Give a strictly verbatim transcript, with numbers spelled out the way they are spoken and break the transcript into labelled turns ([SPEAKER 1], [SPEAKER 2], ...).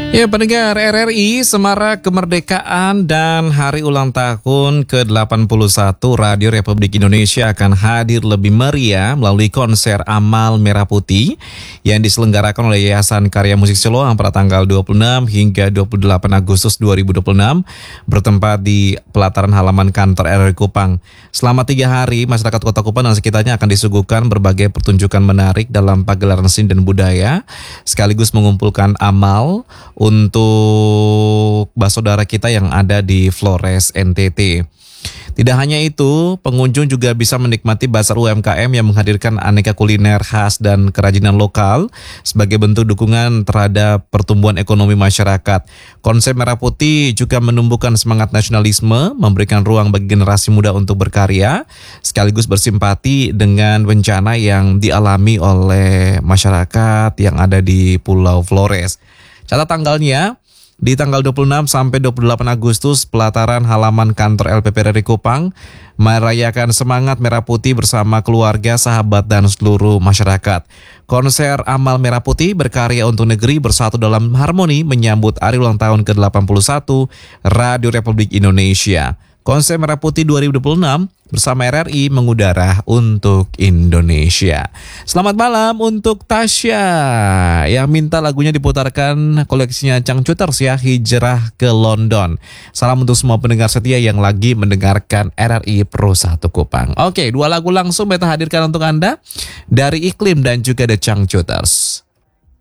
[SPEAKER 1] Ya pendengar R R I, Semarak Kemerdekaan dan Hari Ulang Tahun ke delapan puluh satu Radio Republik Indonesia akan hadir lebih meriah melalui konser Amal Merah Putih yang diselenggarakan oleh Yayasan Karya Musik Siloam pada tanggal dua puluh enam hingga dua puluh delapan Agustus dua ribu dua puluh enam bertempat di pelataran halaman kantor R R I Kupang. Selama tiga hari, masyarakat Kota Kupang dan sekitarnya akan disuguhkan berbagai pertunjukan menarik dalam pagelaran seni dan budaya sekaligus mengumpulkan amal untuk saudara kita yang ada di Flores, N T T. Tidak hanya itu, pengunjung juga bisa menikmati bazar U M K M yang menghadirkan aneka kuliner khas dan kerajinan lokal sebagai bentuk dukungan terhadap pertumbuhan ekonomi masyarakat. Konsep Merah Putih juga menumbuhkan semangat nasionalisme, memberikan ruang bagi generasi muda untuk berkarya, sekaligus bersimpati dengan bencana yang dialami oleh masyarakat yang ada di Pulau Flores. Catat tanggalnya, di tanggal dua puluh enam sampai dua puluh delapan Agustus, pelataran halaman kantor L P P R R I Kupang merayakan semangat Merah Putih bersama keluarga, sahabat, dan seluruh masyarakat. Konser Amal Merah Putih berkarya untuk negeri bersatu dalam harmoni menyambut hari ulang tahun ke delapan puluh satu Radio Republik Indonesia. Konser Merah Putih dua ribu dua puluh enam bersama R R I mengudara untuk Indonesia. Selamat malam untuk Tasya yang minta lagunya diputarkan koleksinya Changcuters ya, Hijrah ke London. Salam untuk semua pendengar setia yang lagi mendengarkan R R I Pro satu Kupang. Oke, dua lagu langsung beta hadirkan untuk Anda dari Iklim dan juga The Changcuters.